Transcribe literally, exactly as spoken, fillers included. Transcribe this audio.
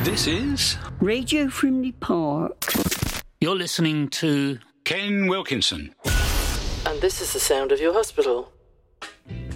This is Radio Frimley Park. You're listening to Ken Wilkinson. And this is the sound of your hospital.